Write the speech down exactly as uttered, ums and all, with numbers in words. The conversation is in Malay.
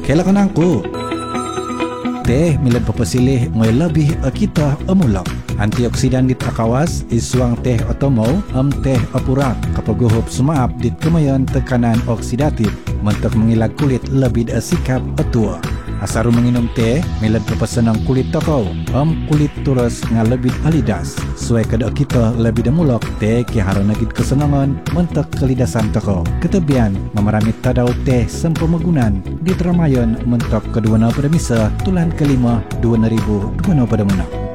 Kailangan aku. Teh milad papasilih ngoy lebih kita amulak. Antioksidan dit akawas, isuang teh otomo, am teh apurak. Kapaguhop sumaap dit kemayan tekanan oksidatif, mentok mengilag kulit lebih asikap atua. Asaru menginum teh, milad papasenang kulit tokau, am kulit turus nga lebih alidas. Suai kada kita lebih damulak, teh kihara nagit kesenangan, mentok kelidasan tokau. Ketebian, memeramit tadau teh sempemagunan, dit ramayan mentok kedua na pada misa, tulan kelima, dua ribu dua pada menang.